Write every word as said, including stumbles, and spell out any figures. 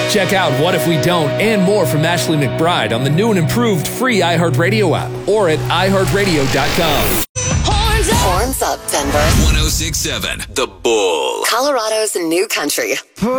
Check out What If We Don't and more from Ashley McBryde on the new and improved free iHeartRadio app or at i heart radio dot com. Horns up. Horns up, Denver. one oh six point seven The Bull. Colorado's new country.